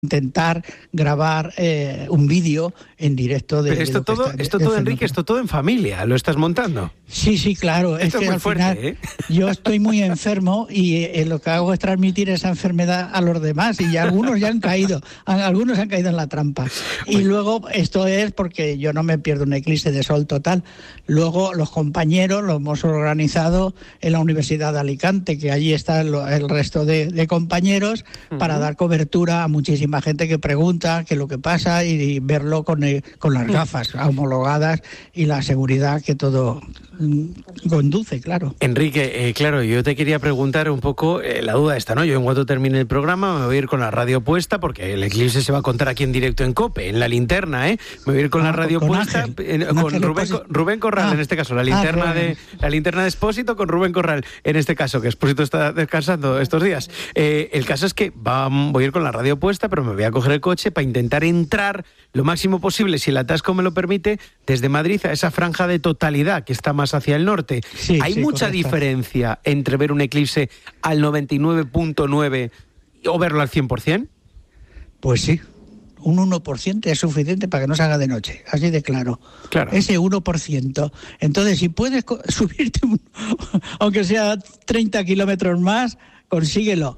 intentar grabar un vídeo en directo de... Pero esto todo, Enrique, esto todo en familia, ¿lo estás montando? Sí, claro. Esto es muy fuerte, final, yo estoy muy enfermo y lo que hago es transmitir esa enfermedad a los demás y algunos ya han caído en la trampa. Y luego esto es porque yo no me pierdo un eclipse de sol total. Luego los compañeros lo hemos organizado en la Universidad de Alicante, que allí está el resto de compañeros para dar cobertura a muchísimas gente que pregunta qué es lo que pasa y verlo con las gafas homologadas y la seguridad que todo conduce, claro. Enrique, claro, yo te quería preguntar un poco la duda esta, ¿no? Yo en cuanto termine el programa me voy a ir con la radio puesta porque el eclipse se va a contar aquí en directo en COPE, en la linterna, ¿eh? Me voy a ir con la radio puesta, con Rubén Corral, en este caso, la linterna de Expósito con Rubén Corral, en este caso, que Expósito está descansando estos días. El caso es que voy a ir con la radio puesta, pero me voy a coger el coche para intentar entrar lo máximo posible, si el atasco me lo permite, desde Madrid a esa franja de totalidad que está más hacia el norte. Sí, ¿Hay mucha diferencia entre ver un eclipse al 99.9 o verlo al 100%? Pues sí. Un 1% es suficiente para que no se haga de noche, así de claro. Ese 1%. Entonces, si puedes subirte, aunque sea 30 kilómetros más, consíguelo.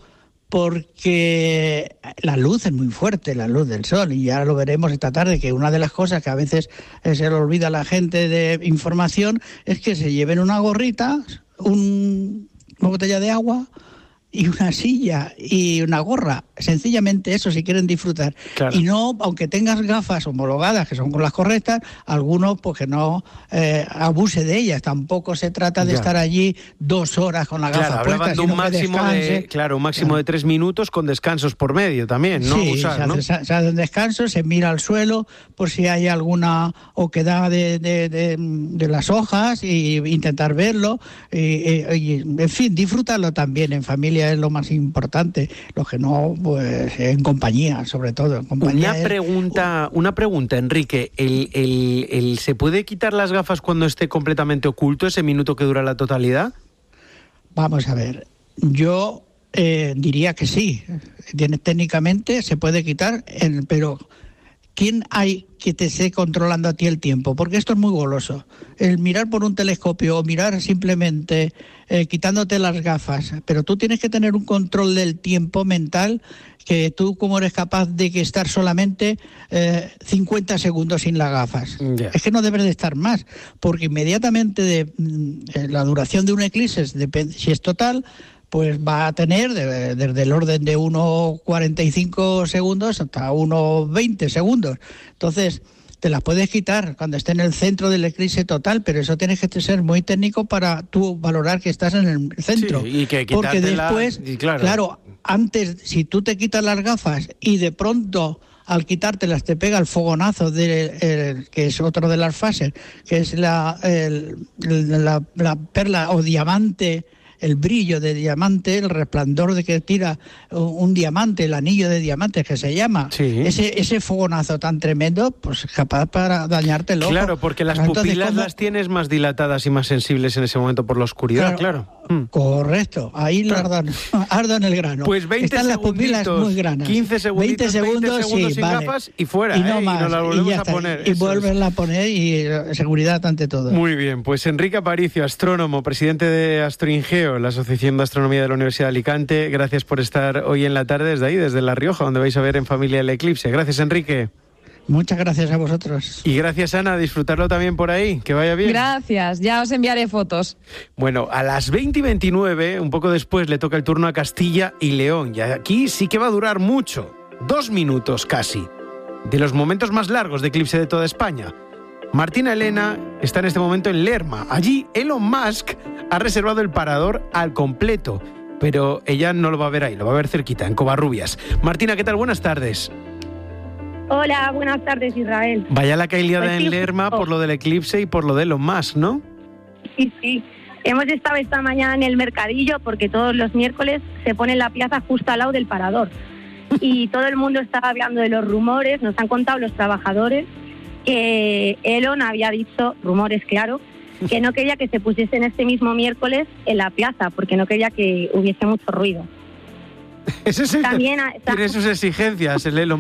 Porque la luz es muy fuerte, la luz del sol, y ya lo veremos esta tarde, que una de las cosas que a veces se le olvida a la gente de información es que se lleven una gorrita, una botella de agua y una silla y una gorra, sencillamente eso, si quieren disfrutar. Claro. Y no, aunque tengas gafas homologadas, que son las correctas, algunos pues que no abuse de ellas. Tampoco se trata de estar allí 2 horas con la gafa puesta, de un máximo de 3 minutos con descansos por medio también, ¿no? Sí, se hace un descanso, se mira al suelo por si hay alguna oquedad de las hojas y intentar verlo y en fin, disfrutarlo también en familia es lo más importante. Los que no, pues en compañía, sobre todo. En compañía una pregunta, Enrique. ¿Se puede quitar las gafas cuando esté completamente oculto, ese minuto que dura la totalidad? Vamos a ver. Yo diría que sí. Técnicamente se puede quitar, pero ¿quién hay que te esté controlando a ti el tiempo? Porque esto es muy goloso. El mirar por un telescopio o mirar simplemente quitándote las gafas, pero tú tienes que tener un control del tiempo mental, que tú como eres capaz de que estar solamente 50 segundos sin las gafas. Es que no debes de estar más, porque inmediatamente de la duración de un eclipse, si es total, pues va a tener desde el orden de 1,45 segundos hasta 1,20 segundos. Entonces, te las puedes quitar cuando esté en el centro del eclipse total, pero eso tienes que ser muy técnico para tú valorar que estás en el centro. Sí, y que porque después, claro, antes, si tú te quitas las gafas y de pronto al quitártelas te pega el fogonazo que es otro de las fases, que es la perla o diamante, el brillo de diamante, el resplandor de que tira un diamante, el anillo de diamantes que se llama, ese fogonazo tan tremendo, pues es capaz para dañarte el ojo. Claro, porque las pupilas las tienes más dilatadas y más sensibles en ese momento por la oscuridad, claro. Correcto, ahí ardan el grano. Pues 20 Están las pupilas muy granas. 15 segundos sí, sin gafas y fuera, y no más, y nos las volvemos a poner. Y volverla a poner y seguridad ante todo. Muy bien, pues Enrique Aparicio, astrónomo, presidente de Astroingeo, la Asociación de Astronomía de la Universidad de Alicante, gracias por estar hoy en la tarde desde ahí, desde La Rioja, donde vais a ver en familia el eclipse. Gracias, Enrique. Muchas gracias a vosotros. Y gracias, Ana, disfrutarlo también por ahí, que vaya bien. Gracias, ya os enviaré fotos. Bueno, a las 20:29, un poco después, le toca el turno a Castilla y León, y aquí sí que va a durar mucho, 2 minutos casi, de los momentos más largos de eclipse de toda España. Martina Elena está en este momento en Lerma. Allí Elon Musk ha reservado el parador al completo, pero ella no lo va a ver ahí, lo va a ver cerquita, en Covarrubias. Martina, ¿qué tal? Buenas tardes. Hola, buenas tardes, Israel. Vaya la que hay liada en Lerma por lo del eclipse y por lo de Elon Musk, ¿no? Sí. Hemos estado esta mañana en el mercadillo porque todos los miércoles se pone en la plaza justo al lado del parador. Y todo el mundo estaba hablando de los rumores, nos han contado los trabajadores que Elon había dicho, rumores claro, que no quería que se pusiesen este mismo miércoles en la plaza porque no quería que hubiese mucho ruido. Tiene sus exigencias el Elon